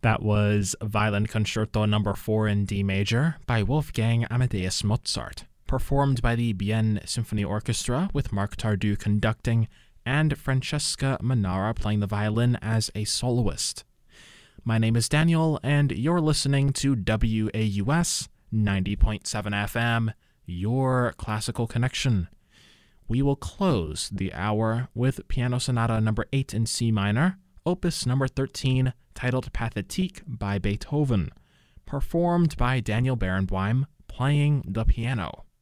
That was Violin Concerto No. 4 in D major by Wolfgang Amadeus Mozart, performed by the Bienne Symphony Orchestra with Marc Tardieu conducting and Francesca Manara playing the violin as a soloist. My name is Daniel, and you're listening to WAUS 90.7 FM, your classical connection. We will close the hour with Piano Sonata No. 8 in C minor, Opus No. 13, titled Pathétique by Beethoven, performed by Daniel Barenboim playing the piano.